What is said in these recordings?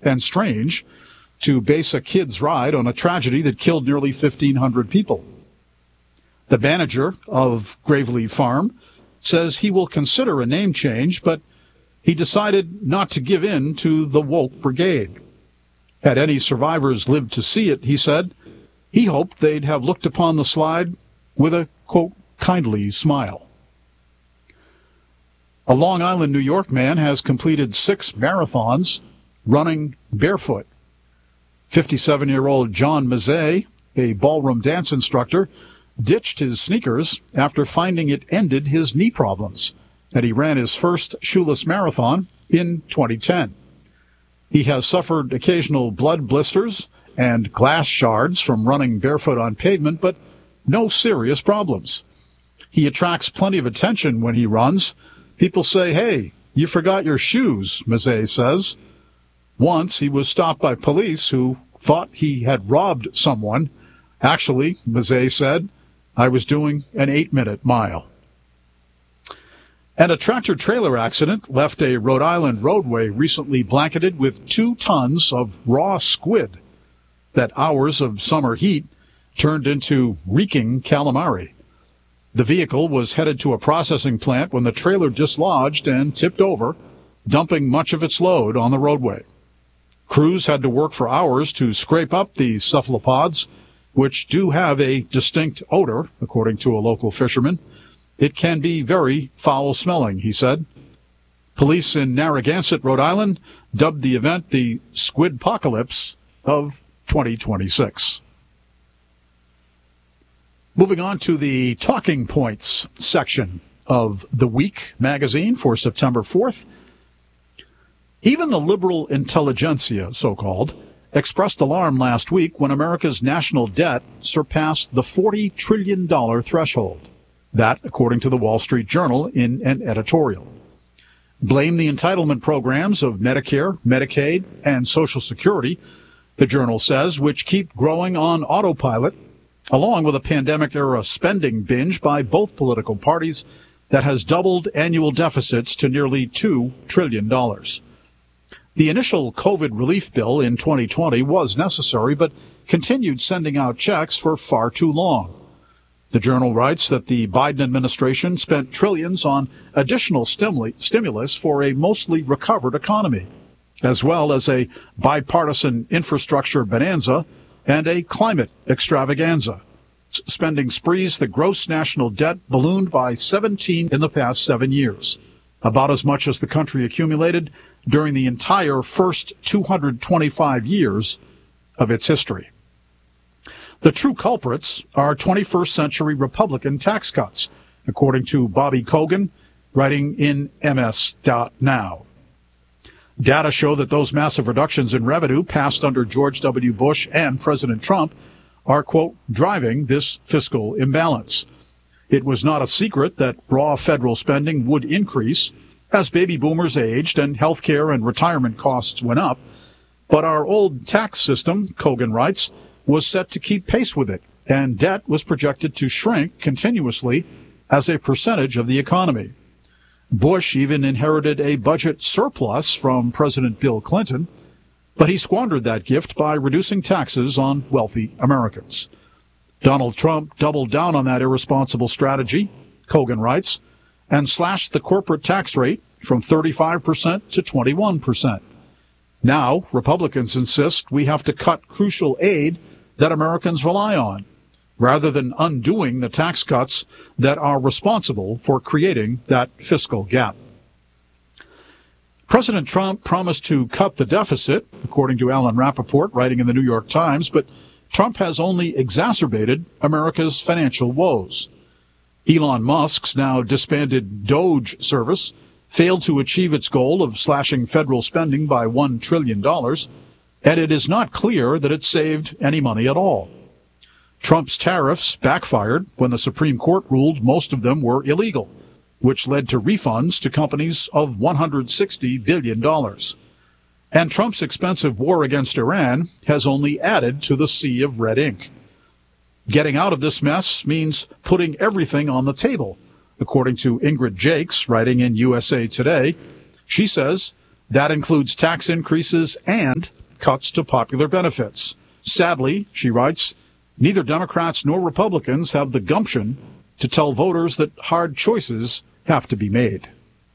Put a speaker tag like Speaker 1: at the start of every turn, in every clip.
Speaker 1: and strange to base a kid's ride on a tragedy that killed nearly 1,500 people. The manager of Gravely Farm says he will consider a name change, but he decided not to give in to the woke brigade. Had any survivors lived to see it, he said, he hoped they'd have looked upon the slide with a, quote, kindly smile. A Long Island, New York man has completed 6 marathons running barefoot. 57-year-old John Mazzei, a ballroom dance instructor, ditched his sneakers after finding it ended his knee problems, and he ran his first shoeless marathon in 2010. He has suffered occasional blood blisters and glass shards from running barefoot on pavement, but no serious problems. He attracts plenty of attention when he runs. People say, "Hey, you forgot your shoes," Mazzei says. Once he was stopped by police who thought he had robbed someone. Actually, Mazzei said, "I was doing an 8-minute mile." And a tractor-trailer accident left a Rhode Island roadway recently blanketed with 2 tons of raw squid that hours of summer heat turned into reeking calamari. The vehicle was headed to a processing plant when the trailer dislodged and tipped over, dumping much of its load on the roadway. Crews had to work for hours to scrape up the cephalopods, which do have a distinct odor, according to a local fisherman. It can be very foul-smelling, he said. Police in Narragansett, Rhode Island, dubbed the event the Squidpocalypse of 2026. Moving on to the talking points section of The Week magazine for September 4th. Even the liberal intelligentsia, so-called, expressed alarm last week when America's national debt surpassed the $40 trillion threshold. That, according to the Wall Street Journal in an editorial. Blame the entitlement programs of Medicare, Medicaid, and Social Security, the Journal says, which keep growing on autopilot, along with a pandemic-era spending binge by both political parties that has doubled annual deficits to nearly $2 trillion. The initial COVID relief bill in 2020 was necessary, but continued sending out checks for far too long. The Journal writes that the Biden administration spent trillions on additional stimulus for a mostly recovered economy, as well as a bipartisan infrastructure bonanza and a climate extravaganza. Spending sprees, the gross national debt ballooned by 17 in the past 7 years, about as much as the country accumulated during the entire first 225 years of its history. The true culprits are 21st century Republican tax cuts, according to Bobby Kogan, writing in MS.Now. Data show that those massive reductions in revenue passed under George W. Bush and President Trump are, quote, driving this fiscal imbalance. It was not a secret that raw federal spending would increase as baby boomers aged and health care and retirement costs went up. But our old tax system, Kogan writes, was set to keep pace with it, and debt was projected to shrink continuously as a percentage of the economy. Bush even inherited a budget surplus from President Bill Clinton, but he squandered that gift by reducing taxes on wealthy Americans. Donald Trump doubled down on that irresponsible strategy, Kogan writes, and slashed the corporate tax rate from 35% to 21%. Now, Republicans insist we have to cut crucial aid that Americans rely on, rather than undoing the tax cuts that are responsible for creating that fiscal gap. President Trump promised to cut the deficit, according to Alan Rappaport, writing in the New York Times, but Trump has only exacerbated America's financial woes. Elon Musk's now disbanded Doge service failed to achieve its goal of slashing federal spending by $1 trillion, and it is not clear that it saved any money at all. Trump's tariffs backfired when the Supreme Court ruled most of them were illegal, which led to refunds to companies of $160 billion. And Trump's expensive war against Iran has only added to the sea of red ink. Getting out of this mess means putting everything on the table, according to Ingrid Jakes, writing in USA Today. She says, That includes tax increases and cuts to popular benefits. Sadly, she writes, neither Democrats nor Republicans have the gumption to tell voters that hard choices have to be made.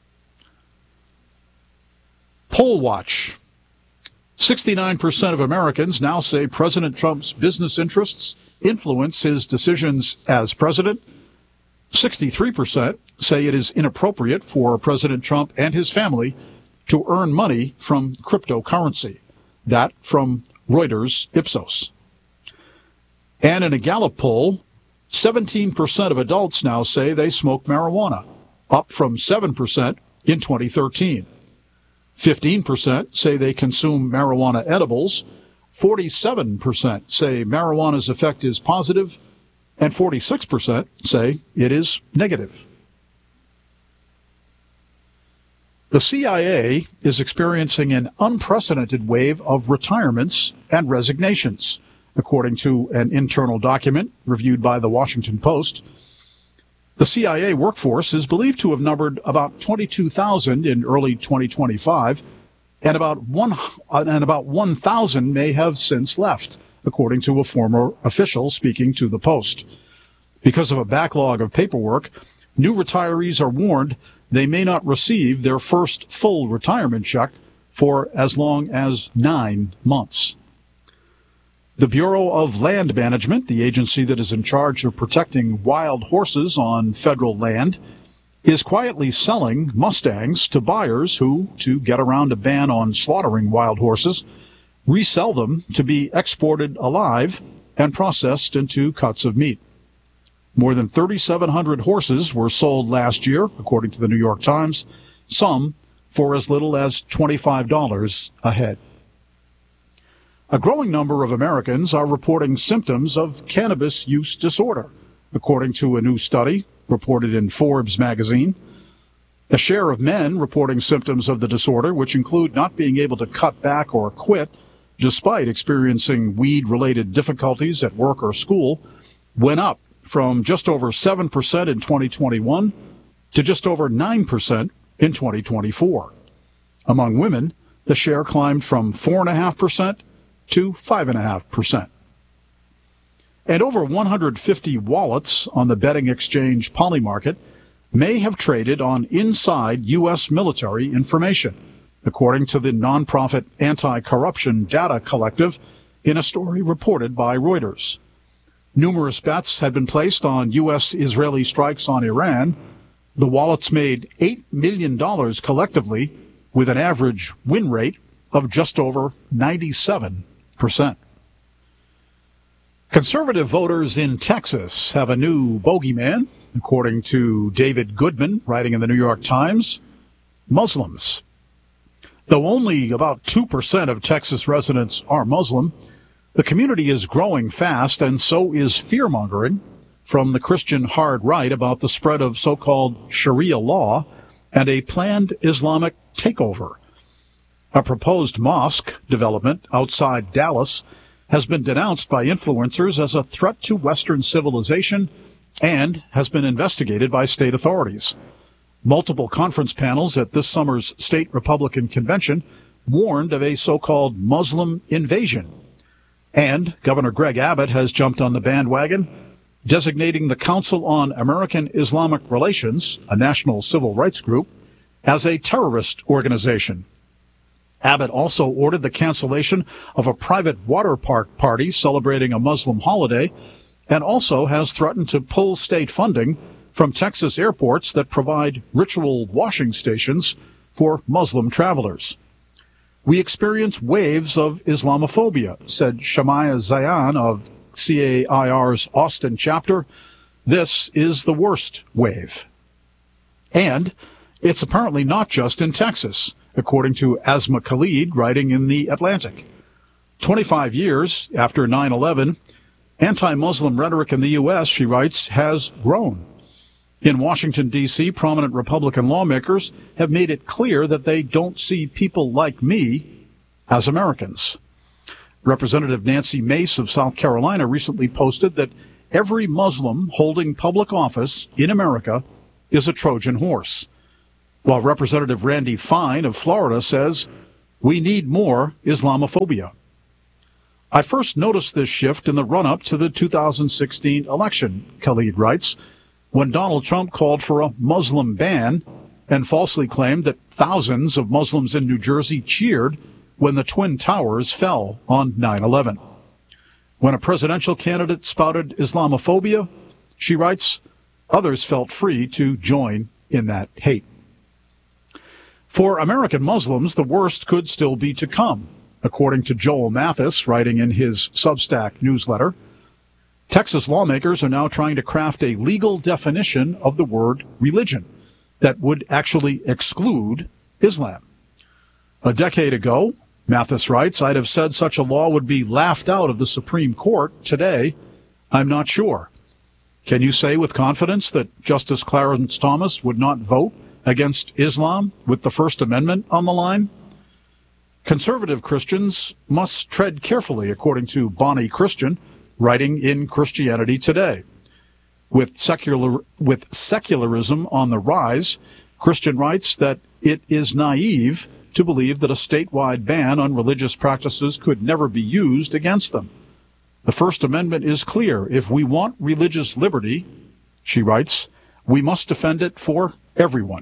Speaker 1: Poll Watch. 69% of Americans now say President Trump's business interests influence his decisions as president. 63% say it is inappropriate for President Trump and his family to earn money from cryptocurrency. That from Reuters Ipsos. And in a Gallup poll, 17% of adults now say they smoke marijuana, up from 7% in 2013. 15% say they consume marijuana edibles. 47% say marijuana's effect is positive, and 46% say it is negative. The CIA is experiencing an unprecedented wave of retirements and resignations, according to an internal document reviewed by the Washington Post. The CIA workforce is believed to have numbered about 22,000 in early 2025, and about 1,000 may have since left, according to a former official speaking to the Post. Because of a backlog of paperwork, new retirees are warned they may not receive their first full retirement check for as long as 9 months. The Bureau of Land Management, the agency that is in charge of protecting wild horses on federal land, is quietly selling Mustangs to buyers who, to get around a ban on slaughtering wild horses, resell them to be exported alive and processed into cuts of meat. More than 3,700 horses were sold last year, according to the New York Times, some for as little as $25 a head. A growing number of Americans are reporting symptoms of cannabis use disorder, according to a new study reported in Forbes magazine. The share of men reporting symptoms of the disorder, which include not being able to cut back or quit despite experiencing weed-related difficulties at work or school, went up from just over 7% in 2021 to just over 9% in 2024. Among women, the share climbed from 4.5% to 5.5%. And over 150 wallets on the betting exchange Polymarket may have traded on inside U.S. military information, according to the nonprofit Anti-Corruption Data Collective in a story reported by Reuters. Numerous bets had been placed on U.S.-Israeli strikes on Iran. The wallets made $8 million collectively, with an average win rate of just over 97%. Conservative voters in Texas have a new bogeyman, according to David Goodman, writing in the New York Times: Muslims. Though only about 2% of Texas residents are Muslim, the community is growing fast, and so is fear-mongering from the Christian hard right about the spread of so-called Sharia law and a planned Islamic takeover. A proposed mosque development outside Dallas has been denounced by influencers as a threat to Western civilization and has been investigated by state authorities. Multiple conference panels at this summer's state Republican convention warned of a so-called Muslim invasion. And Governor Greg Abbott has jumped on the bandwagon, designating the Council on American Islamic Relations, a national civil rights group, as a terrorist organization. Abbott also ordered the cancellation of a private water park party celebrating a Muslim holiday, and also has threatened to pull state funding from Texas airports that provide ritual washing stations for Muslim travelers. We experience waves of Islamophobia, said Shamaya Zayan of CAIR's Austin chapter. This is the worst wave. And it's apparently not just in Texas, according to Asma Khalid, writing in The Atlantic. 25 years after 9/11, anti-Muslim rhetoric in the U.S., she writes, has grown. In Washington, D.C., prominent Republican lawmakers have made it clear that they don't see people like me as Americans. Representative Nancy Mace of South Carolina recently posted that every Muslim holding public office in America is a Trojan horse. while Representative Randy Fine of Florida says, "We need more Islamophobia." I first noticed this shift in the run-up to the 2016 election, Khalid writes, when Donald Trump called for a Muslim ban and falsely claimed that thousands of Muslims in New Jersey cheered when the Twin Towers fell on 9/11. When a presidential candidate spouted Islamophobia, she writes, others felt free to join in that hate. For American Muslims, the worst could still be to come, according to Joel Mathis, writing in his Substack newsletter. Texas lawmakers are now trying to craft a legal definition of the word religion that would actually exclude Islam. A decade ago, Mathis writes, I'd have said such a law would be laughed out of the Supreme Court. Today, I'm not sure. Can you say with confidence that Justice Clarence Thomas would not vote against Islam with the First Amendment on the line? Conservative Christians must tread carefully, according to Bonnie Christian, writing in Christianity Today. With secularism on the rise, Christian writes that it is naive to believe that a statewide ban on religious practices could never be used against them. The First Amendment is clear. If we want religious liberty, she writes, we must defend it for everyone.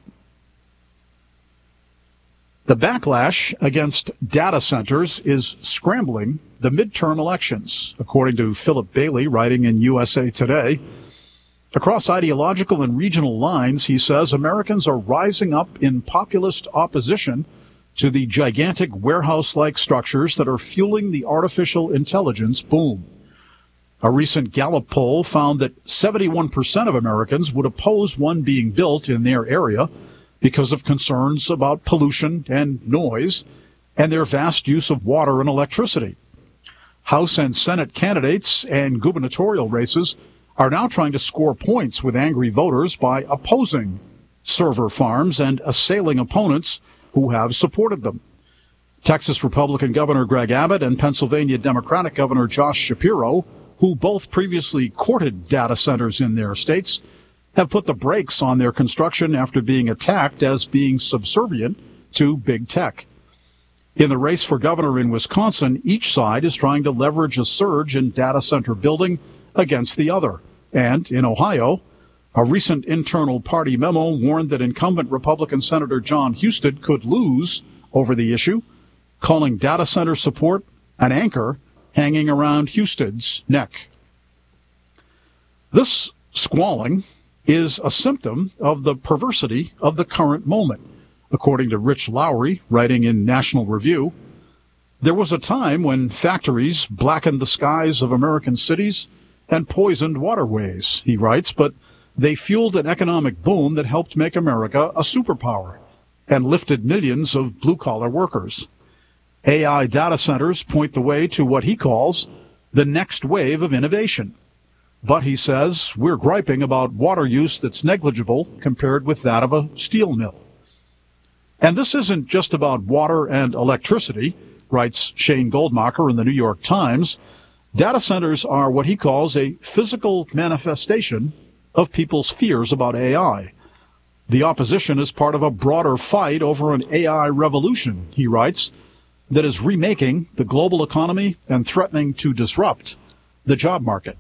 Speaker 1: The backlash against data centers is scrambling the midterm elections, according to Philip Bailey, writing in USA Today. Across ideological and regional lines, he says, Americans are rising up in populist opposition to the gigantic warehouse-like structures that are fueling the artificial intelligence boom. A recent Gallup poll found that 71% of Americans would oppose one being built in their area because of concerns about pollution and noise and their vast use of water and electricity. House and Senate candidates and gubernatorial races are now trying to score points with angry voters by opposing server farms and assailing opponents who have supported them. Texas Republican Governor Greg Abbott and Pennsylvania Democratic Governor Josh Shapiro, who both previously courted data centers in their states, have put the brakes on their construction after being attacked as being subservient to big tech. In the race for governor in Wisconsin, each side is trying to leverage a surge in data center building against the other. And in Ohio, a recent internal party memo warned that incumbent Republican Senator John Husted could lose over the issue, calling data center support an anchor hanging around Husted's neck. This squalling is a symptom of the perversity of the current moment, according to Rich Lowry, writing in National Review. There was a time when factories blackened the skies of American cities and poisoned waterways, he writes, but they fueled an economic boom that helped make America a superpower and lifted millions of blue-collar workers. AI data centers point the way to what he calls the next wave of innovation. But, he says, we're griping about water use that's negligible compared with that of a steel mill. And this isn't just about water and electricity, writes Shane Goldmacher in the New York Times. Data centers are what he calls a physical manifestation of people's fears about AI. The opposition is part of a broader fight over an AI revolution, he writes, that is remaking the global economy and threatening to disrupt the job market.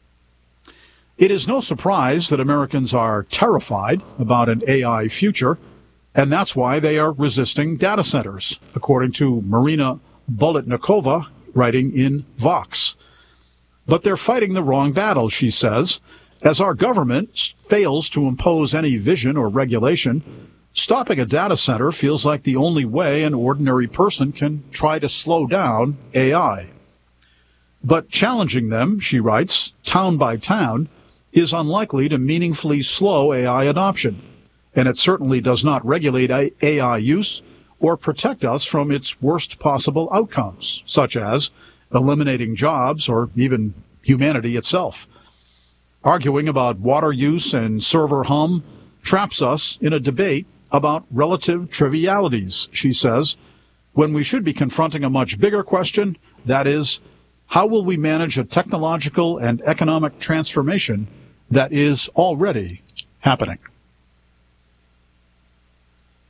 Speaker 1: It is no surprise that Americans are terrified about an AI future, and that's why they are resisting data centers, according to Marina Bolitnikova, writing in Vox. But they're fighting the wrong battle, she says. As our government fails to impose any vision or regulation, stopping a data center feels like the only way an ordinary person can try to slow down AI. But challenging them, she writes, town by town, is unlikely to meaningfully slow AI adoption, and it certainly does not regulate AI use or protect us from its worst possible outcomes, such as eliminating jobs or even humanity itself. Arguing about water use and server hum traps us in a debate about relative trivialities, she says, when we should be confronting a much bigger question, that is, how will we manage a technological and economic transformation that is already happening?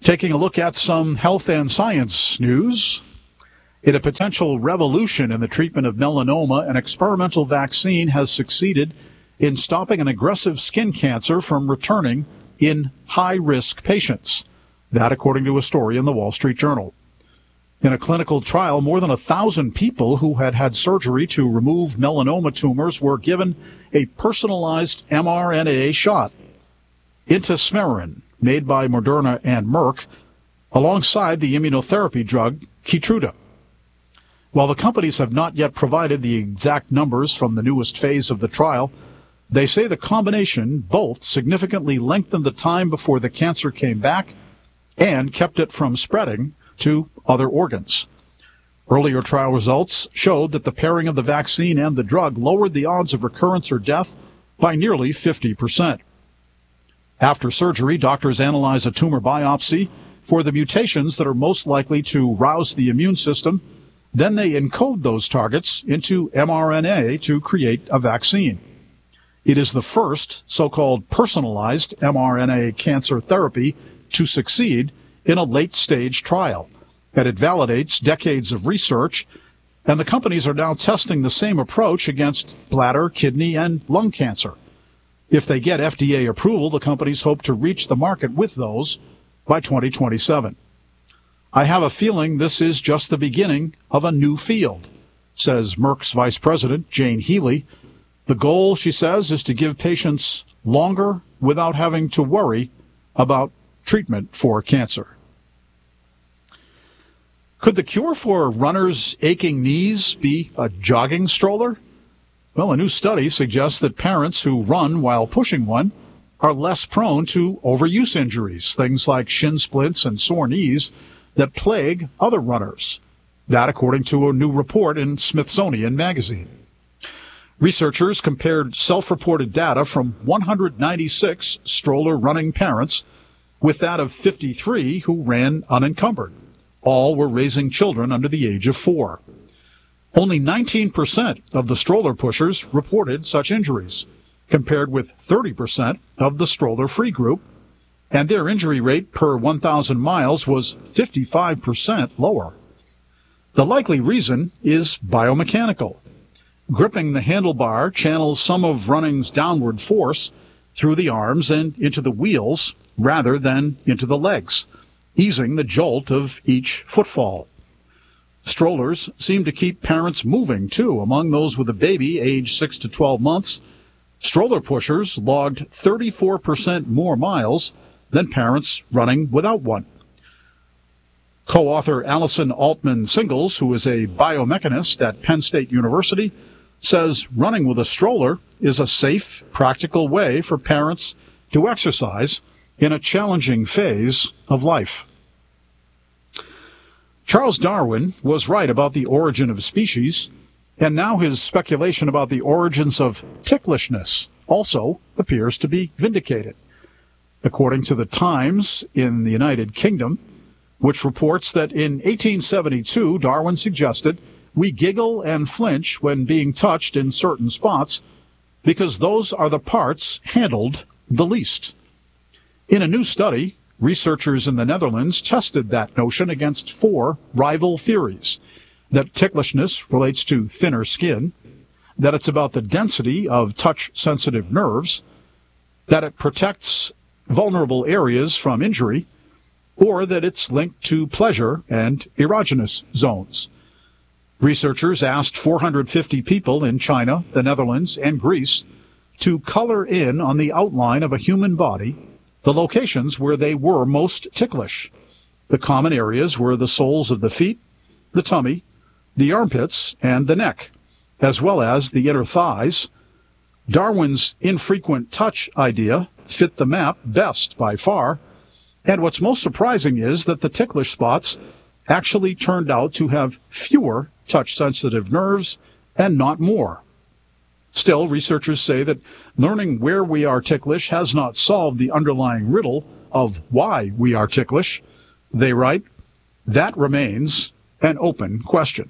Speaker 1: Taking a look at some health and science news. In a potential revolution in the treatment of melanoma, an experimental vaccine has succeeded in stopping an aggressive skin cancer from returning in high-risk patients. That, according to a story in the Wall Street Journal. In a clinical trial, more than 1,000 people who had had surgery to remove melanoma tumors were given a personalized mRNA shot, intismeran, made by Moderna and Merck, alongside the immunotherapy drug Keytruda. While the companies have not yet provided the exact numbers from the newest phase of the trial, they say the combination both significantly lengthened the time before the cancer came back and kept it from spreading to other organs. Earlier trial results showed that the pairing of the vaccine and the drug lowered the odds of recurrence or death by nearly 50%. After surgery, doctors analyze a tumor biopsy for the mutations that are most likely to rouse the immune system. Then they encode those targets into mRNA to create a vaccine. It is the first so-called personalized mRNA cancer therapy to succeed in a late-stage trial, and it validates decades of research, and the companies are now testing the same approach against bladder, kidney, and lung cancer. If they get FDA approval, the companies hope to reach the market with those by 2027. I have a feeling this is just the beginning of a new field, says Merck's Vice President, Jane Healy. The goal, she says, is to give patients longer without having to worry about treatment for cancer. Could the cure for runners' aching knees be a jogging stroller? Well, a new study suggests that parents who run while pushing one are less prone to overuse injuries, things like shin splints and sore knees that plague other runners. That, according to a new report in Smithsonian Magazine. Researchers compared self-reported data from 196 stroller running parents with that of 53 who ran unencumbered. All were raising children under the age of 4. Only 19% of the stroller pushers reported such injuries, compared with 30% of the stroller-free group, and their injury rate per 1,000 miles was 55% lower. The likely reason is biomechanical. Gripping the handlebar channels some of running's downward force through the arms and into the wheels rather than into the legs, easing the jolt of each footfall. Strollers seem to keep parents moving, too. Among those with a baby aged 6 to 12 months, stroller pushers logged 34% more miles than parents running without one. Co-author Allison Altman-Singles, who is a biomechanist at Penn State University, says running with a stroller is a safe, practical way for parents to exercise in a challenging phase of life. Charles Darwin was right about the origin of species, and now his speculation about the origins of ticklishness also appears to be vindicated. According to the Times in the United Kingdom, which reports that in 1872, Darwin suggested we giggle and flinch when being touched in certain spots because those are the parts handled the least. In a new study, researchers in the Netherlands tested that notion against 4 rival theories: that ticklishness relates to thinner skin, that it's about the density of touch-sensitive nerves, that it protects vulnerable areas from injury, or that it's linked to pleasure and erogenous zones. Researchers asked 450 people in China, the Netherlands, and Greece to color in on the outline of a human body the locations where they were most ticklish. The common areas were the soles of the feet, the tummy, the armpits, and the neck, as well as the inner thighs. Darwin's infrequent touch idea fit the map best by far, and what's most surprising is that the ticklish spots actually turned out to have fewer touch-sensitive nerves and not more. Still, researchers say that learning where we are ticklish has not solved the underlying riddle of why we are ticklish. They write, that remains an open question.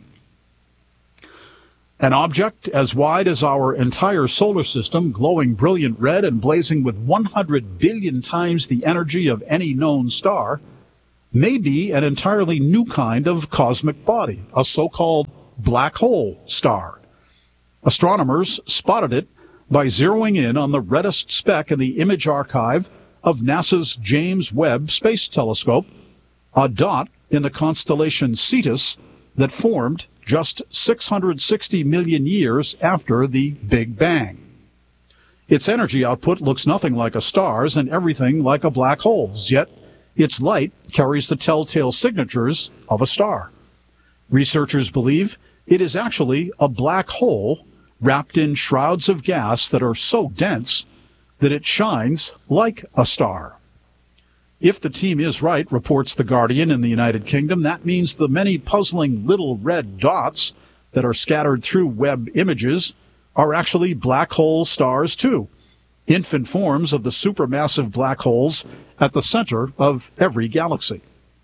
Speaker 1: An object as wide as our entire solar system, glowing brilliant red and blazing with 100 billion times the energy of any known star, may be an entirely new kind of cosmic body, a so-called black hole star. Astronomers spotted it by zeroing in on the reddest speck in the image archive of NASA's James Webb Space Telescope, a dot in the constellation Cetus that formed just 660 million years after the Big Bang. Its energy output looks nothing like a star's and everything like a black hole's, yet its light carries the telltale signatures of a star. Researchers believe it is actually a black hole wrapped in shrouds of gas that are so dense that it shines like a star. If the team is right, reports The Guardian in the United Kingdom, that means the many puzzling little red dots that are scattered through Webb images are actually black hole stars too, infant forms of the supermassive black holes at the center of every galaxy.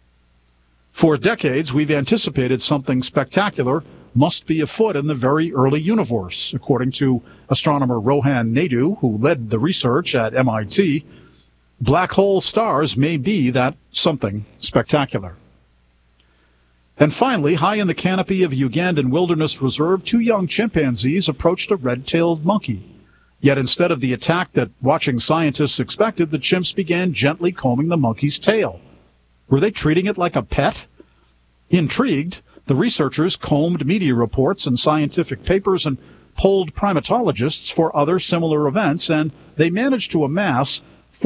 Speaker 1: For decades, we've anticipated something spectacular must be afoot in the very early universe. According to astronomer Rohan Naidu, who led the research at MIT, black hole stars may be that something spectacular. And finally, high in the canopy of a Ugandan wilderness reserve, two young chimpanzees approached a red-tailed monkey. Yet instead of the attack that watching scientists expected, the chimps began gently combing the monkey's tail. Were they treating it like a pet? Intrigued, the researchers combed media reports and scientific papers and polled primatologists for other similar events, and they managed to amass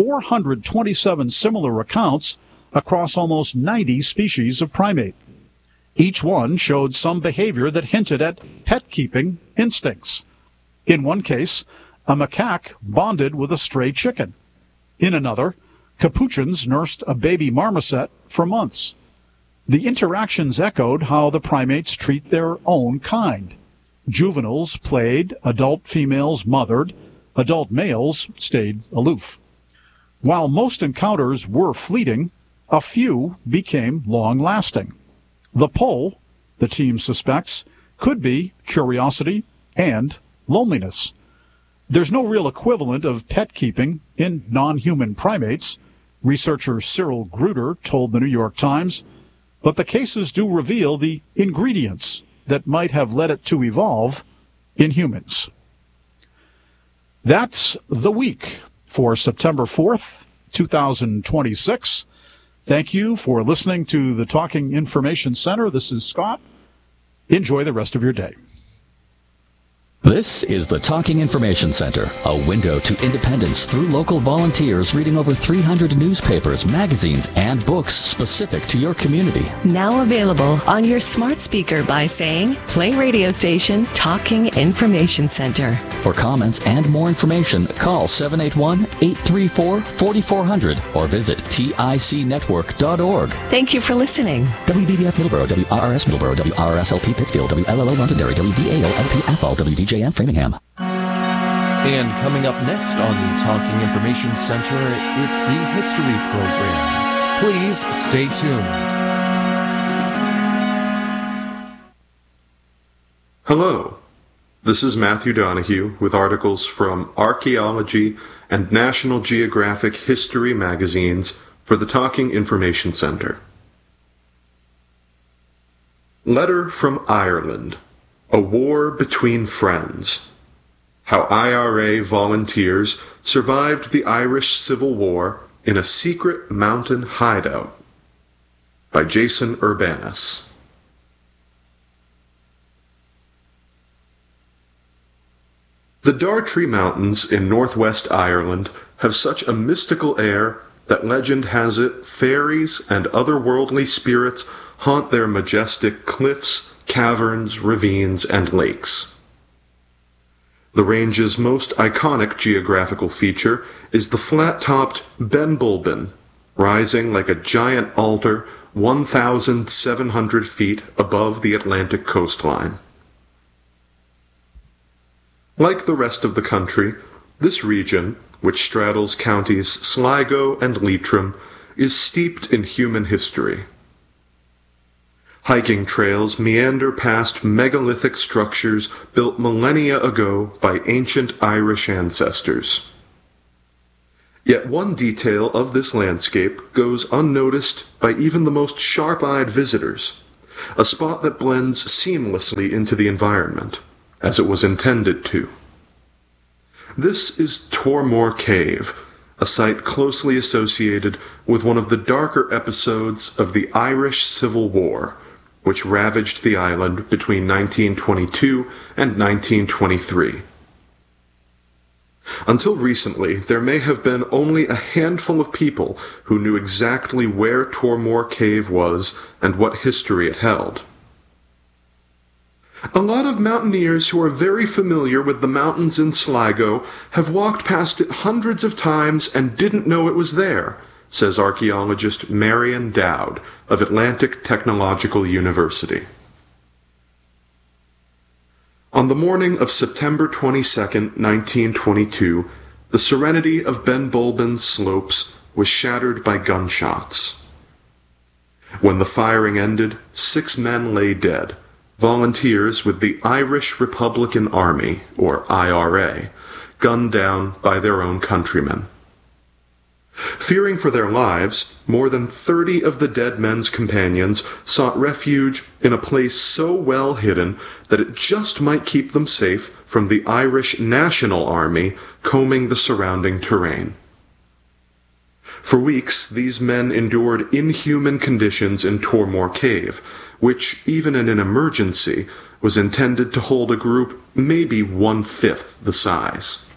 Speaker 1: 427 similar accounts across almost 90 species of primate. Each one showed some behavior that hinted at pet-keeping instincts. In one case, a macaque bonded with a stray chicken. In another, capuchins nursed a baby marmoset for months. The interactions echoed how the primates treat their own kind. Juveniles played, adult females mothered, adult males stayed aloof. While most encounters were fleeting, a few became long-lasting. The pull, the team suspects, could be curiosity and loneliness. There's no real equivalent of pet keeping in non-human primates, researcher Cyril Gruder told the New York Times, but the cases do reveal the ingredients that might have led it to evolve in humans. That's the week for September 4th, 2026. Thank you for listening to the Talking Information Center. This is Scott. Enjoy the rest of your day.
Speaker 2: This is the Talking Information Center, a window to independence through local volunteers reading over 300 newspapers, magazines, and books specific to your community.
Speaker 3: Now available on your smart speaker by saying, play radio station Talking Information Center.
Speaker 2: For comments and more information, call 781-834-4400 or visit ticnetwork.org.
Speaker 3: Thank you for listening.
Speaker 2: WVBF Middleborough, WRRS Middleborough, WRSLP Pittsfield, WLLO Londonderry, WVAO LP Athol, WDJM Framingham.
Speaker 4: And coming up next on the Talking Information Center, it's the History Program. Please stay tuned.
Speaker 5: Hello, this is Matthew Donahue with articles from Archaeology and National Geographic History magazines for the Talking Information Center. Letter from Ireland. A War Between Friends. How IRA volunteers survived the Irish Civil War in a secret mountain hideout. By Jason Urbanus. The Dartree Mountains in northwest Ireland have such a mystical air that legend has it fairies and otherworldly spirits haunt their majestic cliffs, caverns, ravines, and lakes. The range's most iconic geographical feature is the flat-topped Ben Bulben, rising like a giant altar 1,700 feet above the Atlantic coastline. Like the rest of the country, this region, which straddles counties Sligo and Leitrim, is steeped in human history. Hiking trails meander past megalithic structures built millennia ago by ancient Irish ancestors. Yet one detail of this landscape goes unnoticed by even the most sharp-eyed visitors, a spot that blends seamlessly into the environment, as it was intended to. This is Tormore Cave, a site closely associated with one of the darker episodes of the Irish Civil War, which ravaged the island between 1922 and 1923. Until recently, there may have been only a handful of people who knew exactly where Tormore Cave was and what history it held. A lot of mountaineers who are very familiar with the mountains in Sligo have walked past it hundreds of times and didn't know it was there, says archaeologist Marion Dowd of Atlantic Technological University. On the morning of September 22, 1922, the serenity of Ben Bulben's slopes was shattered by gunshots. When the firing ended, 6 men lay dead, volunteers with the Irish Republican Army, or IRA, gunned down by their own countrymen. Fearing for their lives, more than 30 of the dead men's companions sought refuge in a place so well hidden that it just might keep them safe from the Irish National Army combing the surrounding terrain. For weeks, these men endured inhuman conditions in Tormore Cave, which, even in an emergency, was intended to hold a group maybe 1/5 the size.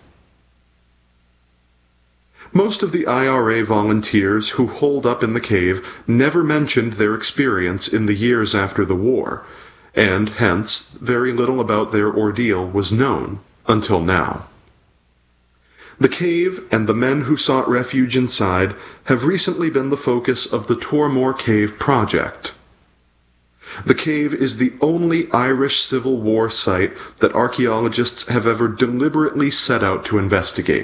Speaker 5: Most of the IRA volunteers who holed up in the cave never mentioned their experience in the years after the war, and hence very little about their ordeal was known until now. The cave and the men who sought refuge inside have recently been the focus of the Tormore Cave Project. The cave is the only Irish Civil War site that archaeologists have ever deliberately set out to investigate.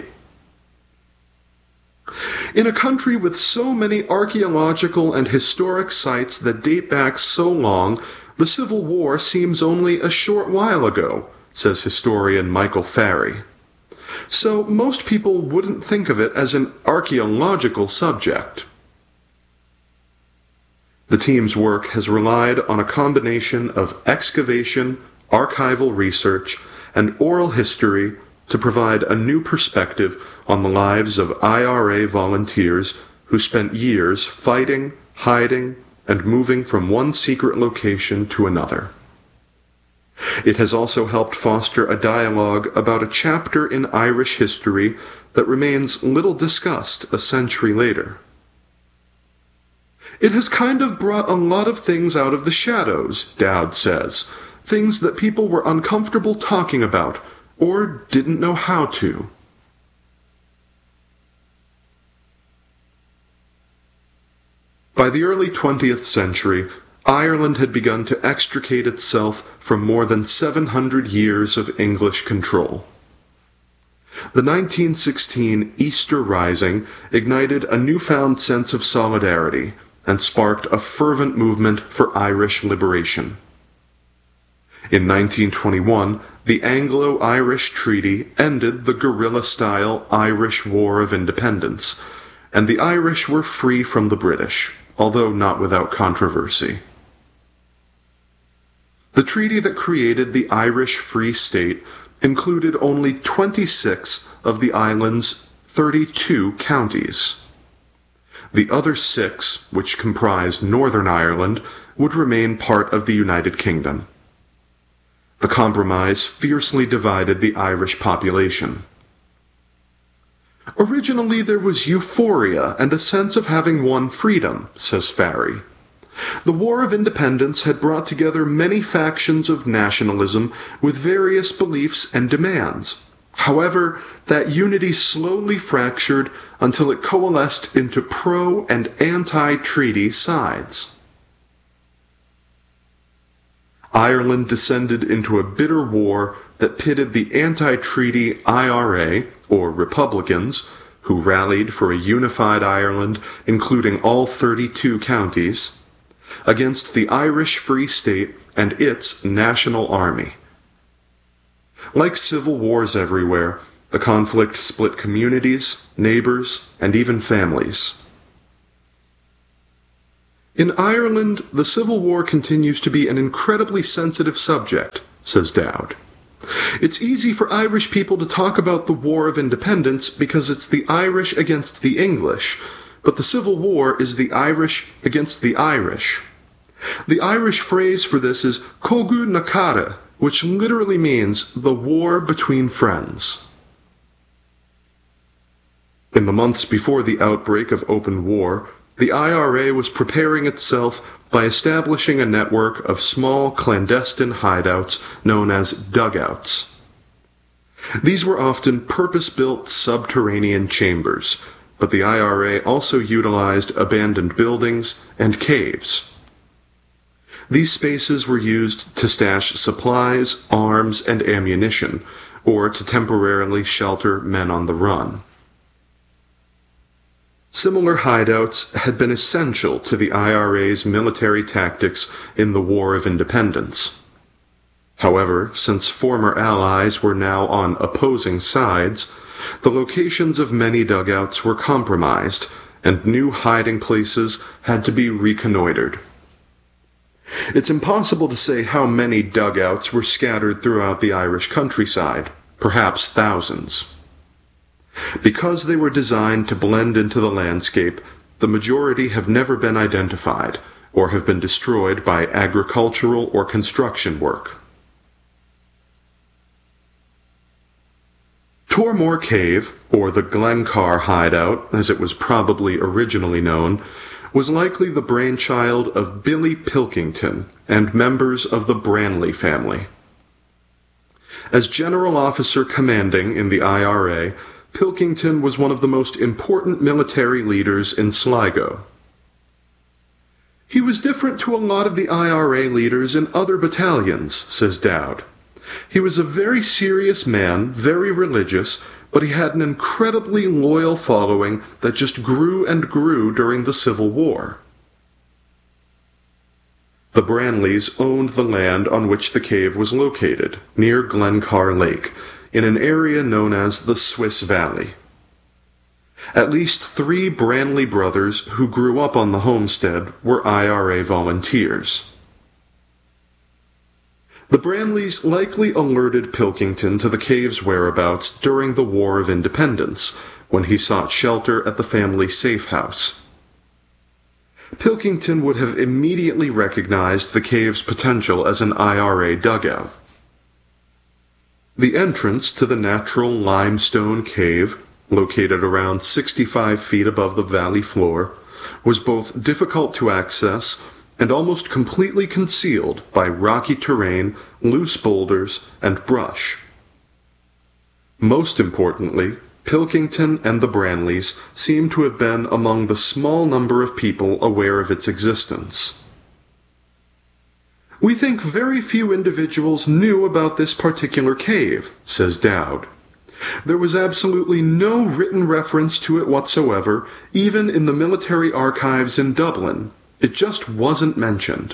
Speaker 5: In a country with so many archaeological and historic sites that date back so long, the Civil War seems only a short while ago, says historian Michael Farry. So most people wouldn't think of it as an archaeological subject. The team's work has relied on a combination of excavation, archival research, and oral history to provide a new perspective on the lives of IRA volunteers who spent years fighting, hiding, and moving from one secret location to another. It has also helped foster a dialogue about a chapter in Irish history that remains little discussed a century later. It has kind of brought a lot of things out of the shadows, Dowd says, things that people were uncomfortable talking about, or didn't know how to. By the early 20th century, Ireland had begun to extricate itself from more than 700 years of English control. The 1916 Easter Rising ignited a newfound sense of solidarity and sparked a fervent movement for Irish liberation. In 1921, the Anglo-Irish Treaty ended the guerrilla-style Irish War of Independence, and the Irish were free from the British, although not without controversy. The treaty that created the Irish Free State included only 26 of the island's 32 counties. The other 6, which comprised Northern Ireland, would remain part of the United Kingdom. The compromise fiercely divided the Irish population. Originally there was euphoria and a sense of having won freedom, says Farry. The War of Independence had brought together many factions of nationalism with various beliefs and demands. However, that unity slowly fractured until it coalesced into pro- and anti-treaty sides. Ireland descended into a bitter war that pitted the anti-treaty IRA, or Republicans, who rallied for a unified Ireland, including all 32 counties, against the Irish Free State and its National Army. Like civil wars everywhere, The conflict split communities, neighbors, and even families. In Ireland, the Civil War continues to be an incredibly sensitive subject, says Dowd. It's easy for Irish people to talk about the War of Independence because it's the Irish against the English, but the Civil War is the Irish against the Irish. The Irish phrase for this is Cógu na Cara, which literally means the war between friends. In the months before the outbreak of open war, the IRA was preparing itself by establishing a network of small clandestine hideouts known as dugouts. These were often purpose-built subterranean chambers, but the IRA also utilized abandoned buildings and caves. These spaces were used to stash supplies, arms, and ammunition, or to temporarily shelter men on the run. Similar hideouts had been essential to the IRA's military tactics in the War of Independence. However, since former allies were now on opposing sides, the locations of many dugouts were compromised, and new hiding places had to be reconnoitered. It's impossible to say how many dugouts were scattered throughout the Irish countryside, perhaps thousands. Because they were designed to blend into the landscape, the majority have never been identified, or have been destroyed by agricultural or construction work. Tormore Cave, or the Glencar Hideout, as it was probably originally known, was likely the brainchild of Billy Pilkington and members of the Branly family. As General Officer Commanding in the IRA, Pilkington was one of the most important military leaders in Sligo. He was different to a lot of the IRA leaders in other battalions, says Dowd. He was a very serious man, very religious, but he had an incredibly loyal following that just grew and grew during the Civil War. The Branleys owned the land on which the cave was located, near Glencar Lake, in an area known as the Swiss Valley. At least 3 Branly brothers who grew up on the homestead were IRA volunteers. The Branleys likely alerted Pilkington to the cave's whereabouts during the War of Independence, when he sought shelter at the family safe house. Pilkington would have immediately recognized the cave's potential as an IRA dugout. The entrance to the natural limestone cave, located around 65 feet above the valley floor, was both difficult to access and almost completely concealed by rocky terrain, loose boulders, and brush. Most importantly, Pilkington and the Branleys seem to have been among the small number of people aware of its existence. We think very few individuals knew about this particular cave, says Dowd. There was absolutely no written reference to it whatsoever, even in the military archives in Dublin. It just wasn't mentioned.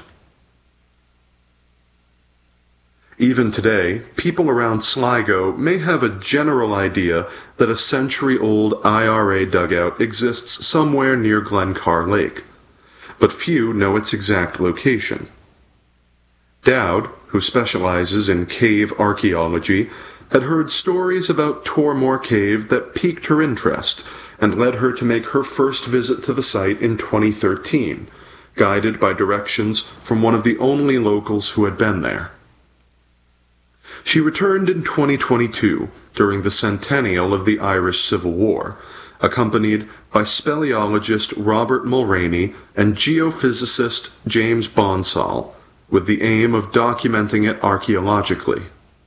Speaker 5: Even today, people around Sligo may have a general idea that a century-old IRA dugout exists somewhere near Glencar Lake, but few know its exact location. Dowd, who specializes in cave archaeology, had heard stories about Tormore Cave that piqued her interest and led her to make her first visit to the site in 2013, guided by directions from one of the only locals who had been there. She returned in 2022, during the centennial of the Irish Civil War, accompanied by speleologist Robert Mulroney and geophysicist James Bonsall, with the aim of documenting it archaeologically.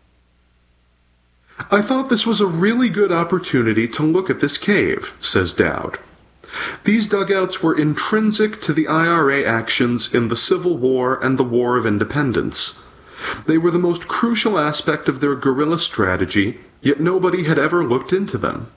Speaker 5: I thought this was a really good opportunity to look at this cave, says Dowd. These dugouts were intrinsic to the IRA actions in the Civil War and the War of Independence. They were the most crucial aspect of their guerrilla strategy, yet nobody had ever looked into them.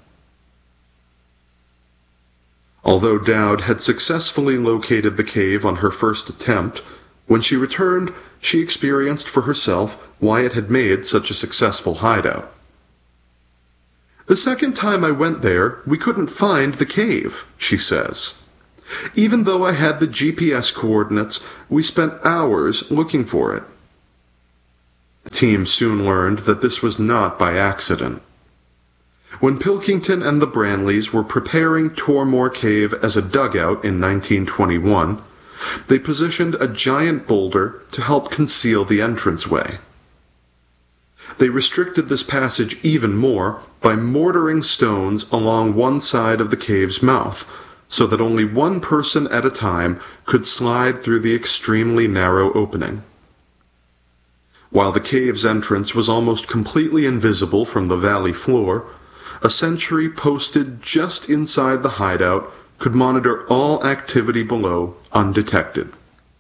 Speaker 5: Although Dowd had successfully located the cave on her first attempt, when she returned, she experienced for herself why it had made such a successful hideout. The second time I went there, we couldn't find the cave, she says. Even though I had the GPS coordinates, we spent hours looking for it. The team soon learned that this was not by accident. When Pilkington and the Branleys were preparing Tormore Cave as a dugout in 1921, they positioned a giant boulder to help conceal the entranceway. They restricted this passage even more by mortaring stones along one side of the cave's mouth, so that only one person at a time could slide through the extremely narrow opening. While the cave's entrance was almost completely invisible from the valley floor, a sentry posted just inside the hideout could monitor all activity below undetected.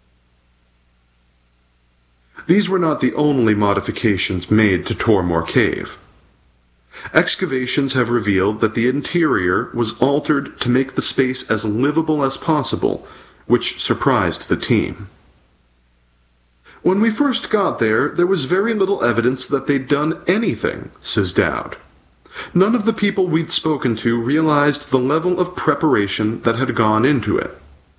Speaker 5: These were not the only modifications made to Tormore Cave. Excavations have revealed that the interior was altered to make the space as livable as possible, which surprised the team. When we first got there was very little evidence that they'd done anything, says Dowd. None of the people we'd spoken to realized the level of preparation that had gone into it.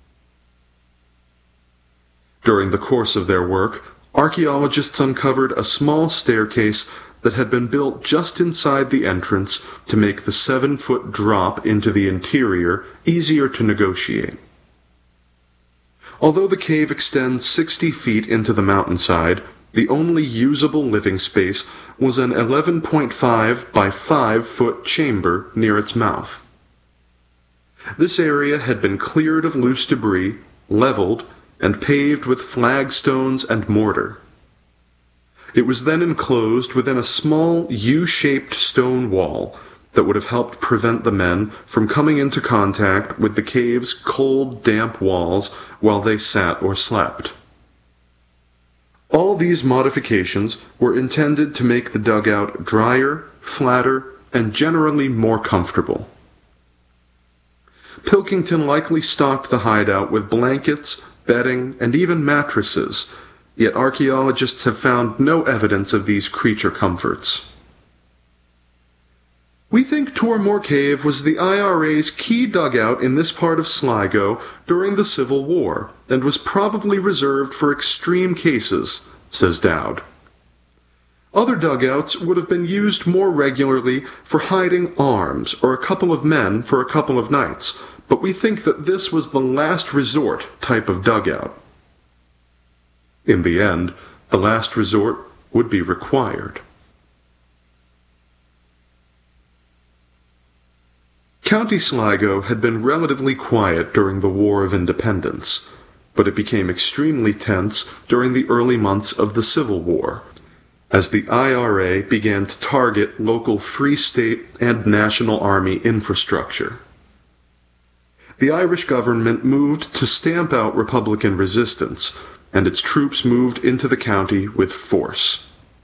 Speaker 5: During the course of their work, archaeologists uncovered a small staircase that had been built just inside the entrance to make the 7-foot drop into the interior easier to negotiate. Although the cave extends 60 feet into the mountainside, the only usable living space was an 11.5 by 5-foot chamber near its mouth. This area had been cleared of loose debris, leveled, and paved with flagstones and mortar. It was then enclosed within a small U-shaped stone wall that would have helped prevent the men from coming into contact with the cave's cold, damp walls while they sat or slept. All these modifications were intended to make the dugout drier, flatter, and generally more comfortable. Pilkington likely stocked the hideout with blankets, bedding, and even mattresses, yet archaeologists have found no evidence of these creature comforts. We think Tormore Cave was the IRA's key dugout in this part of Sligo during the Civil War, and was probably reserved for extreme cases, says Dowd. Other dugouts would have been used more regularly for hiding arms or a couple of men for a couple of nights, but we think that this was the last resort type of dugout. In the end, the last resort would be required. County Sligo had been relatively quiet during the War of Independence, but it became extremely tense during the early months of the Civil War, as the IRA began to target local Free State and National Army infrastructure. The Irish government moved to stamp out Republican resistance, and its troops moved into the county with force.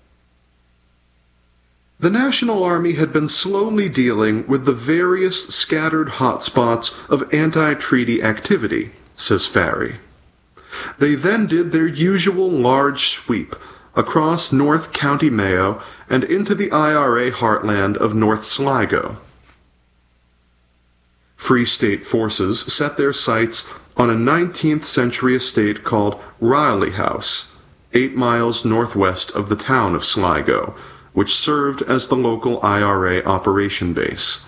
Speaker 5: The National Army had been slowly dealing with the various scattered hotspots of anti-treaty activity, says Farry. They then did their usual large sweep across North County Mayo and into the IRA heartland of North Sligo. Free State forces set their sights on a 19th century estate called Riley House, 8 miles northwest of the town of Sligo, which served as the local IRA operation base.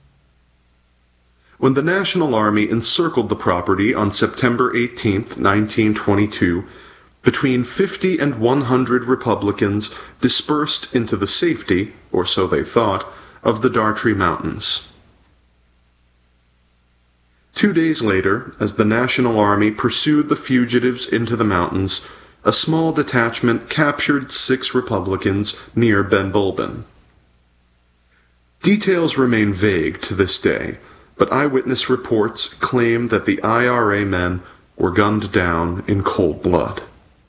Speaker 5: When the National Army encircled the property on September 18, 1922, between 50 and 100 Republicans dispersed into the safety, or so they thought, of the Dartry Mountains. 2 days later, as the National Army pursued the fugitives into the mountains, a small detachment captured 6 Republicans near Benbulben. Details remain vague to this day, but eyewitness reports claim that the IRA men were gunned down in cold blood.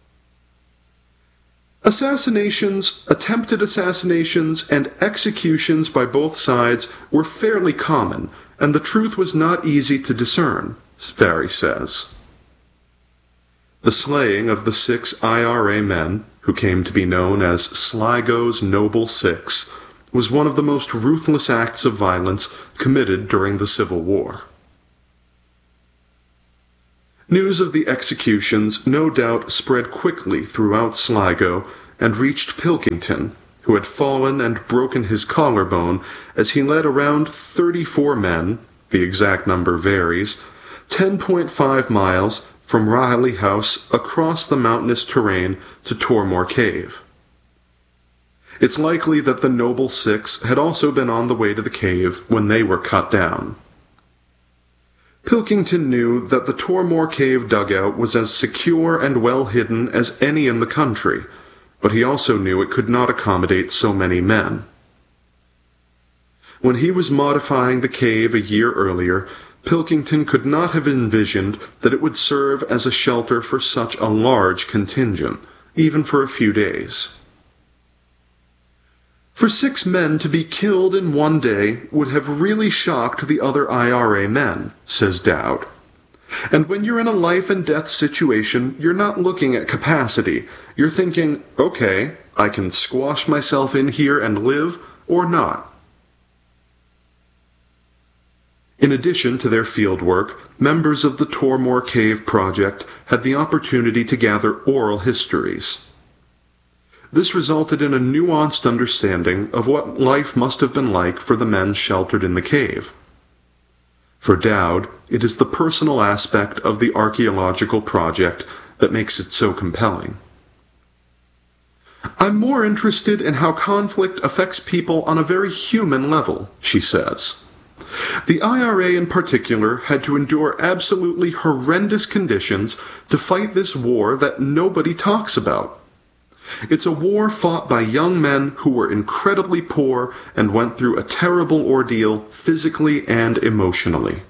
Speaker 5: Assassinations, attempted assassinations, and executions by both sides were fairly common, and the truth was not easy to discern, Farry says. The slaying of the 6 IRA men, who came to be known as Sligo's Noble Six, was one of the most ruthless acts of violence committed during the Civil War. News of the executions no doubt spread quickly throughout Sligo and reached Pilkington, who had fallen and broken his collarbone as he led around 34 men, the exact number varies, 10.5 miles from Rahley House across the mountainous terrain to Tormore Cave. It's likely that the Noble Six had also been on the way to the cave when they were cut down. Pilkington knew that the Tormore Cave dugout was as secure and well hidden as any in the country, but he also knew it could not accommodate so many men. When he was modifying the cave a year earlier, Pilkington could not have envisioned that it would serve as a shelter for such a large contingent, even for a few days. For 6 men to be killed in one day would have really shocked the other IRA men, says Dowd. And when you're in a life and death situation, you're not looking at capacity. You're thinking, okay, I can squash myself in here and live, or not. In addition to their field work, members of the Tormore Cave Project had the opportunity to gather oral histories. This resulted in a nuanced understanding of what life must have been like for the men sheltered in the cave. For Dowd, it is the personal aspect of the archaeological project that makes it so compelling. I'm more interested in how conflict affects people on a very human level, she says. The IRA in particular had to endure absolutely horrendous conditions to fight this war that nobody talks about. It's a war fought by young men who were incredibly poor and went through a terrible ordeal physically and emotionally.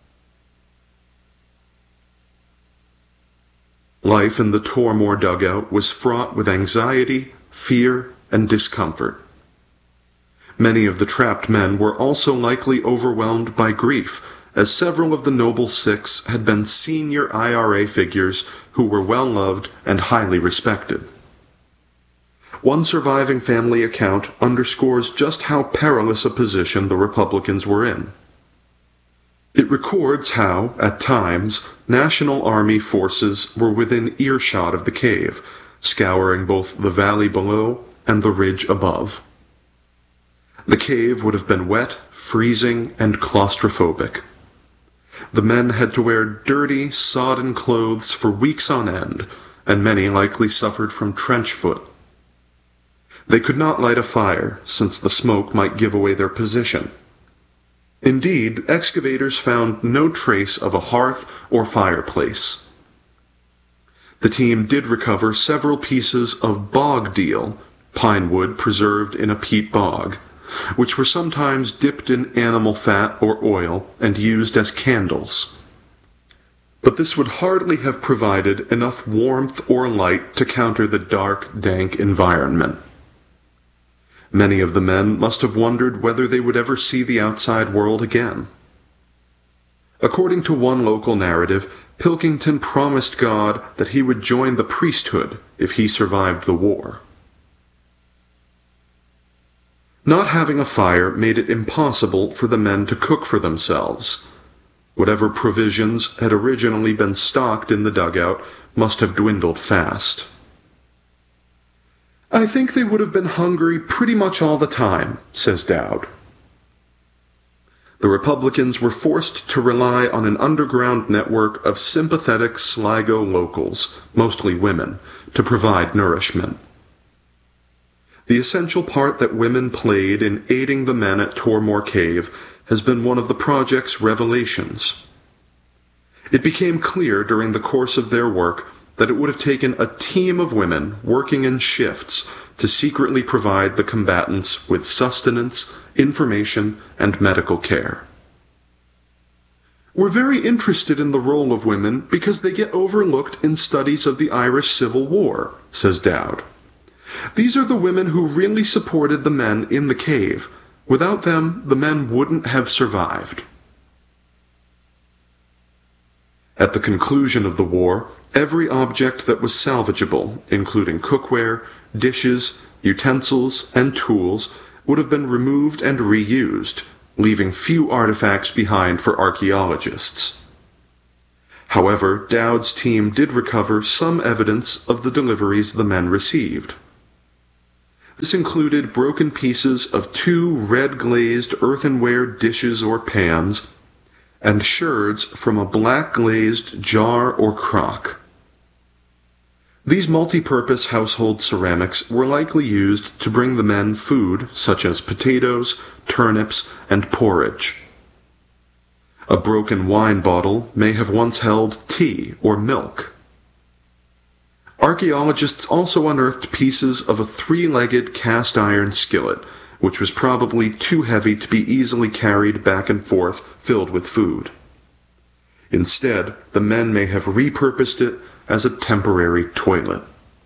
Speaker 5: Life in the Tormore dugout was fraught with anxiety, fear, and discomfort. Many of the trapped men were also likely overwhelmed by grief, as several of the Noble Six had been senior IRA figures who were well loved and highly respected. One surviving family account underscores just how perilous a position the Republicans were in. It records how, at times, National Army forces were within earshot of the cave, scouring both the valley below and the ridge above. The cave would have been wet, freezing, and claustrophobic. The men had to wear dirty, sodden clothes for weeks on end, and many likely suffered from trench foot. They could not light a fire, since the smoke might give away their position. Indeed, excavators found no trace of a hearth or fireplace. The team did recover several pieces of bog deal, pine wood preserved in a peat bog, which were sometimes dipped in animal fat or oil and used as candles. But this would hardly have provided enough warmth or light to counter the dark, dank environment. Many of the men must have wondered whether they would ever see the outside world again. According to one local narrative, Pilkington promised God that he would join the priesthood if he survived the war. Not having a fire made it impossible for the men to cook for themselves. Whatever provisions had originally been stocked in the dugout must have dwindled fast. I think they would have been hungry pretty much all the time, says Dowd. The Republicans were forced to rely on an underground network of sympathetic Sligo locals, mostly women, to provide nourishment. The essential part that women played in aiding the men at Tormore Cave has been one of the project's revelations. It became clear during the course of their work that it would have taken a team of women working in shifts to secretly provide the combatants with sustenance, information, and medical care. We're very interested in the role of women because they get overlooked in studies of the Irish Civil War, says Dowd. These are the women who really supported the men in the cave. Without them, the men wouldn't have survived. At the conclusion of the war, every object that was salvageable, including cookware, dishes, utensils, and tools, would have been removed and reused, leaving few artifacts behind for archaeologists. However, Dowd's team did recover some evidence of the deliveries the men received. This included broken pieces of 2 red-glazed earthenware dishes or pans, and sherds from a black-glazed jar or crock. These multi-purpose household ceramics were likely used to bring the men food such as potatoes, turnips, and porridge. A broken wine bottle may have once held tea or milk. Archaeologists also unearthed pieces of a 3-legged cast iron skillet, which was probably too heavy to be easily carried back and forth filled with food. Instead, the men may have repurposed it as a temporary toilet.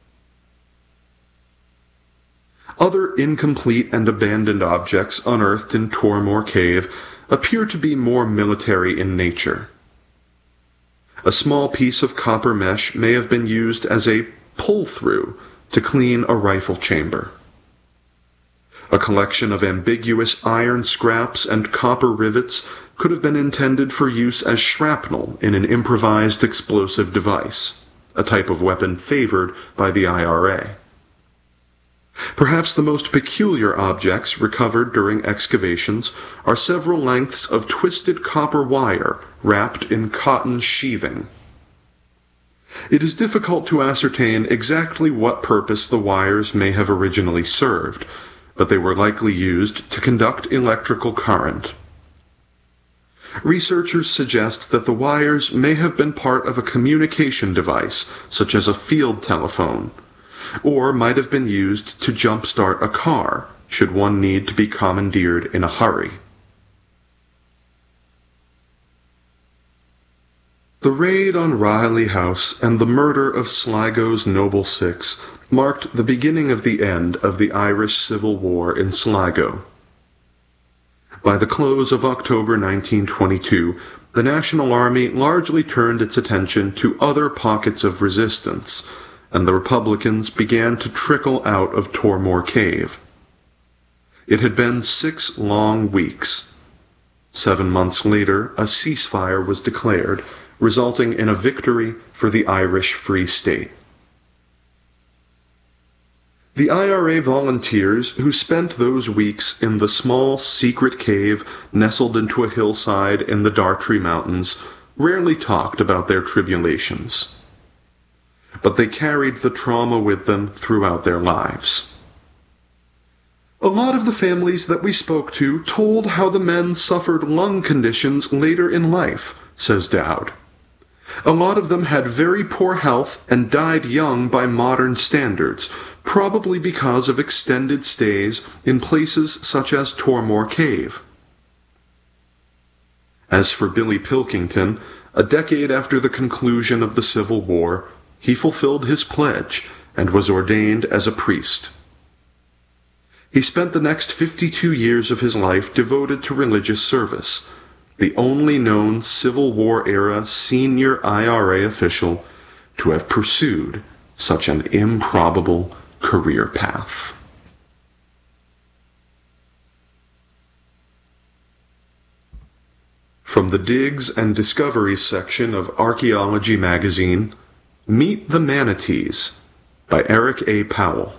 Speaker 5: Other incomplete and abandoned objects unearthed in Tormore Cave appear to be more military in nature. A small piece of copper mesh may have been used as a pull-through to clean a rifle chamber. A collection of ambiguous iron scraps and copper rivets could have been intended for use as shrapnel in an improvised explosive device, a type of weapon favored by the IRA. Perhaps the most peculiar objects recovered during excavations are several lengths of twisted copper wire wrapped in cotton sheathing. It is difficult to ascertain exactly what purpose the wires may have originally served, but they were likely used to conduct electrical current. Researchers suggest that the wires may have been part of a communication device, such as a field telephone, or might have been used to jump-start a car, should one need to be commandeered in a hurry. The raid on Riley House and the murder of Sligo's Noble Six marked the beginning of the end of the Irish Civil War in Sligo. By the close of October 1922, the National Army largely turned its attention to other pockets of resistance, and the Republicans began to trickle out of Tormore Cave. It had been 6 long weeks. 7 months later, a ceasefire was declared, resulting in a victory for the Irish Free State. The IRA volunteers who spent those weeks in the small, secret cave nestled into a hillside in the Dartry Mountains rarely talked about their tribulations. But they carried the trauma with them throughout their lives. A lot of the families that we spoke to told how the men suffered lung conditions later in life, says Dowd. A lot of them had very poor health and died young by modern standards, probably because of extended stays in places such as Tormore Cave. As for Billy Pilkington, a decade after the conclusion of the Civil War, he fulfilled his pledge and was ordained as a priest. He spent the next 52 years of his life devoted to religious service, the only known Civil War-era senior IRA official to have pursued such an improbable career path. From the Digs and Discoveries section of Archaeology magazine, Meet the Manatees by Eric A. Powell.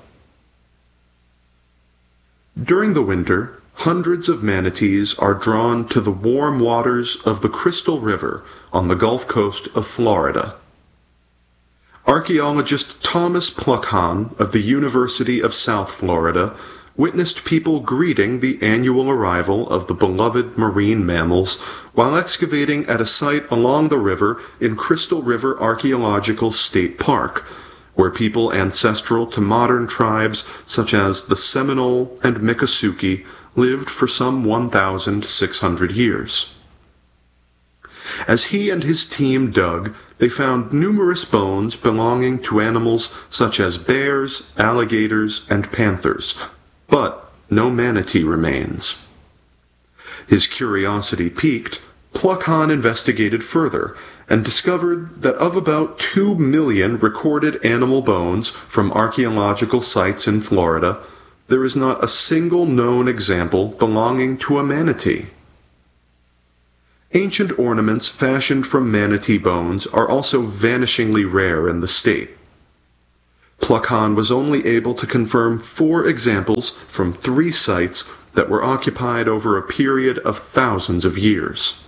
Speaker 5: During the winter, hundreds of manatees are drawn to the warm waters of the Crystal River on the Gulf Coast of Florida. Archaeologist Thomas Pluckhahn of the University of South Florida witnessed people greeting the annual arrival of the beloved marine mammals while excavating at a site along the river in Crystal River Archaeological State Park, where people ancestral to modern tribes such as the Seminole and Miccosukee lived for some 1,600 years. As he and his team dug, they found numerous bones belonging to animals such as bears, alligators, and panthers, but no manatee remains. His curiosity piqued, Pluckhahn investigated further and discovered that of about 2 million recorded animal bones from archaeological sites in Florida, there is not a single known example belonging to a manatee. Ancient ornaments fashioned from manatee bones are also vanishingly rare in the state. Plukhan was only able to confirm 4 examples from 3 sites that were occupied over a period of thousands of years.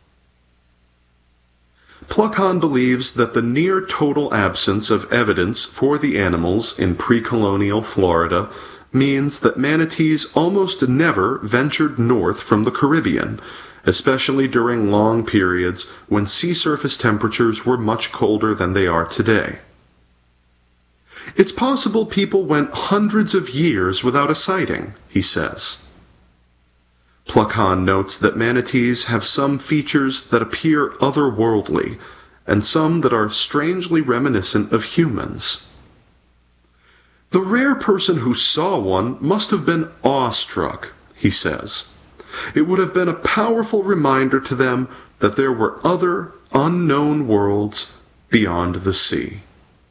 Speaker 5: Plukhan believes that the near-total absence of evidence for the animals in pre-colonial Florida means that manatees almost never ventured north from the Caribbean, especially during long periods when sea surface temperatures were much colder than they are today. It's possible people went hundreds of years without a sighting, he says. Plukhan notes that manatees have some features that appear otherworldly, and some that are strangely reminiscent of humans. The rare person who saw one must have been awestruck, he says. It would have been a powerful reminder to them that there were other unknown worlds beyond the sea.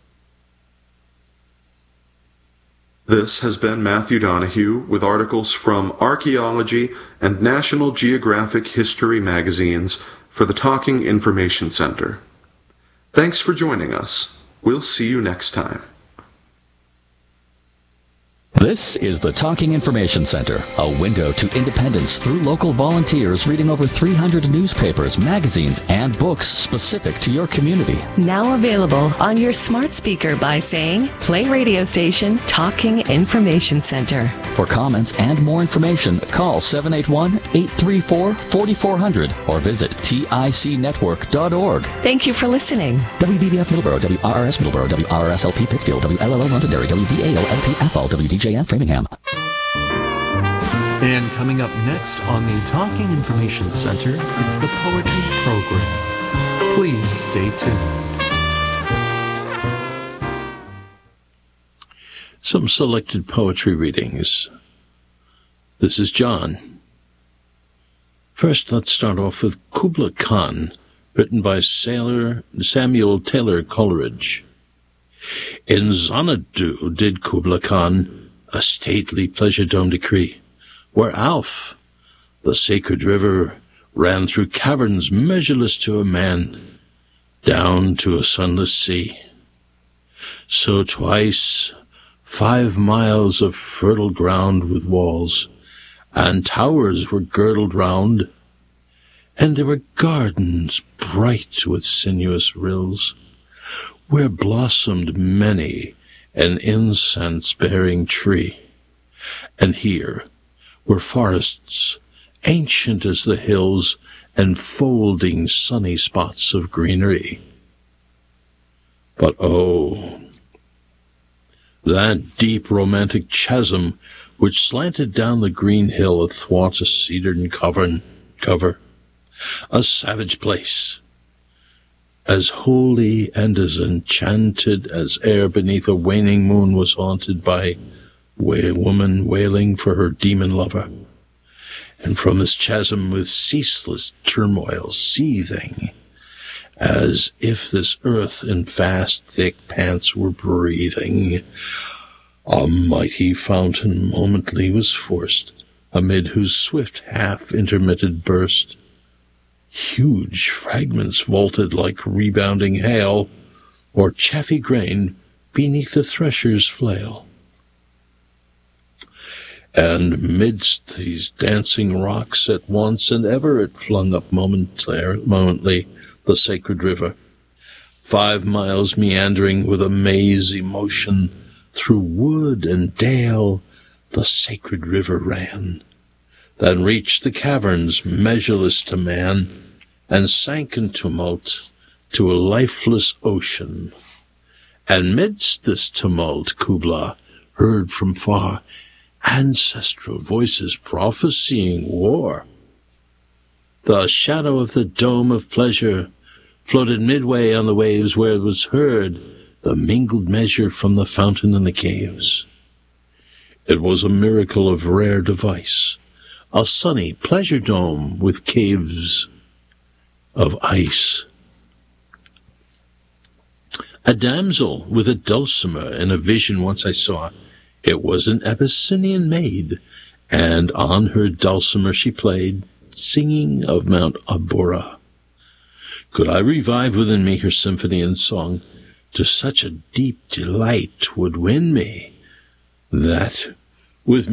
Speaker 5: This has been Matthew Donahue with articles from Archaeology and National Geographic History magazines for the Talking Information Center. Thanks for joining us. We'll see you next time.
Speaker 2: This is the Talking Information Center, a window to independence through local volunteers reading over 300 newspapers, magazines, and books specific to your community.
Speaker 3: Now available on your smart speaker by saying, play radio station Talking Information Center.
Speaker 2: For comments and more information, call 781-834-4400 or visit ticnetwork.org.
Speaker 3: Thank you for listening.
Speaker 2: WBBF Middleborough, WRRS Middleborough, WRSLP Pittsfield, WLLO Londonderry, WVAO-LP Athol, WDJF Framingham.
Speaker 4: And coming up next on the Talking Information Center, it's the Poetry Program. Please stay tuned.
Speaker 6: Some selected poetry readings. This is John. First, let's start off with Kubla Khan, written by Samuel Taylor Coleridge. In Xanadu did Kubla Khan a stately pleasure-dome decree, where Alph, the sacred river, ran through caverns measureless to a man, down to a sunless sea. So twice 5 miles of fertile ground with walls, and towers were girdled round, and there were gardens bright with sinuous rills, where blossomed many an incense-bearing tree, and here were forests ancient as the hills, enfolding sunny spots of greenery. But oh, that deep romantic chasm which slanted down the green hill athwart a cedarn cover, a savage place, as holy and as enchanted as ere beneath a waning moon was haunted by a woman wailing for her demon lover, and from this chasm with ceaseless turmoil seething, as if this earth in vast thick pants were breathing, a mighty fountain momently was forced, amid whose swift half-intermitted burst huge fragments vaulted like rebounding hail, or chaffy grain beneath the thresher's flail. And midst these dancing rocks at once and ever it flung up momently the sacred river, 5 miles meandering with a mazy motion, through wood and dale the sacred river ran, then reached the caverns measureless to man, and sank in tumult to a lifeless ocean. And midst this tumult Kubla heard from far ancestral voices prophesying war. The shadow of the dome of pleasure floated midway on the waves, where it was heard the mingled measure from the fountain in the caves. It was a miracle of rare device, a sunny pleasure dome with caves of ice. A damsel with a dulcimer in a vision once I saw, It was an Abyssinian maid, and on her dulcimer she played, singing of Mount Abora. Could I revive within me her symphony and song, to such a deep delight would win me, that with